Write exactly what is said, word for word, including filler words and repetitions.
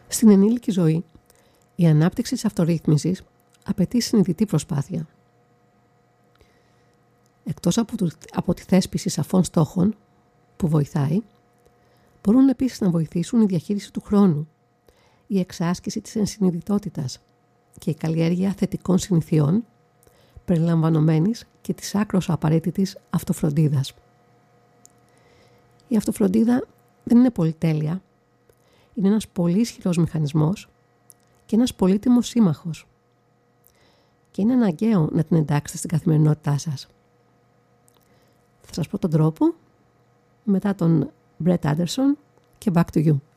Στην ενήλικη ζωή, η ανάπτυξη της αυτορύθμισης απαιτεί συνειδητή προσπάθεια. Εκτός από, το, από τη θέσπιση σαφών στόχων που βοηθάει, μπορούν επίσης να βοηθήσουν η διαχείριση του χρόνου, η εξάσκηση της ενσυνειδητότητας και η καλλιέργεια θετικών συνηθιών, περιλαμβανομένης και της άκρως απαραίτητης αυτοφροντίδας. Η αυτοφροντίδα δεν είναι πολυτέλεια, είναι ένας πολύ ισχυρός μηχανισμός και ένας πολύτιμος σύμμαχος και είναι αναγκαίο να την εντάξετε στην καθημερινότητά σας. Θα σας πω τον τρόπο μετά τον Brett Anderson και Back to You.